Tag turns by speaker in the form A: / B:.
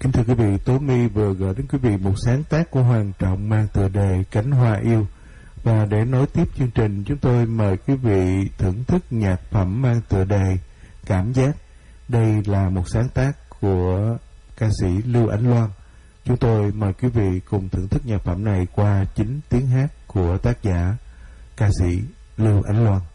A: Kính thưa quý vị, Tố My vừa gửi đến quý vị một sáng tác của Hoàng Trọng mang tựa đề Cánh Hoa Yêu. Và để nối tiếp chương trình, chúng tôi mời quý vị thưởng thức nhạc phẩm mang tựa đề Cảm Giác. Đây là một sáng tác của ca sĩ Lưu Ánh Loan. Chúng tôi mời quý vị cùng thưởng thức nhạc phẩm này qua chính tiếng hát của tác giả ca sĩ Lưu Ánh Loan.